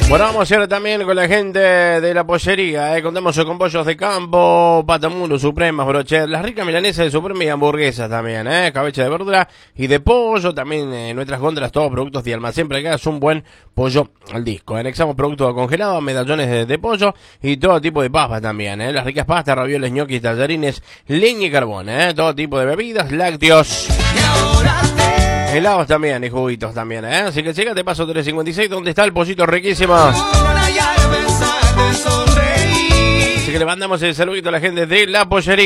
Bueno, vamos a hacer también con la gente de la pollería, contamos con pollos de campo, patamundo, supremas, brochet, las ricas milanesas de suprema y hamburguesas también, cabeza de verdura y de pollo, también nuestras góndolas, todos productos de almacén, para que hagas un buen pollo al disco. Anexamos productos congelados, medallones de pollo y todo tipo de papas también, las ricas pastas, ravioles, ñoquis, tallarines, leña y carbón, todo tipo de bebidas, lácteos, helados también y juguitos también, así que llega, te paso 356, donde está el pollito riquísimo. Así que le mandamos el saludito a la gente de la pollería.